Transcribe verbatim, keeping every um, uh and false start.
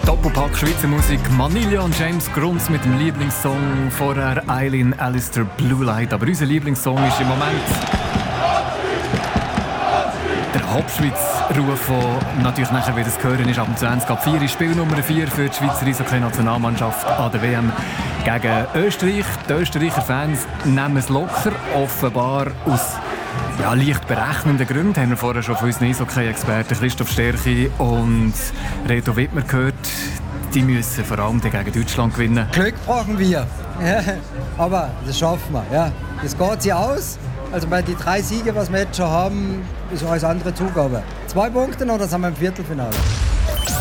Doppelpack Schweizer Musik, Manilja und James Grunz mit dem Lieblingssong, vorher Eileen Alistair Blue Light. Aber unser Lieblingssong ist im Moment der Hauptschweiz-Ruf, der natürlich nachher wieder zu hören ist ab dem zwanzig ab vier. Spiel Nummer vier für die Schweizer Eishockey-Nationalmannschaft an der W M gegen Österreich. Die Österreicher Fans nehmen es locker, offenbar aus ja, leicht berechnenden Gründen. Haben wir vorher schon von unseren Eishockey-Experten Christoph Stärchi und Reto Wittmer gehört. Die müssen vor allem gegen Deutschland gewinnen. Glück brauchen wir, ja, aber das schaffen wir. Ja. Das geht sich aus. Also bei den drei Siegen, was wir jetzt schon haben, ist alles andere Zugabe. Zwei Punkte und dann sind wir im Viertelfinale.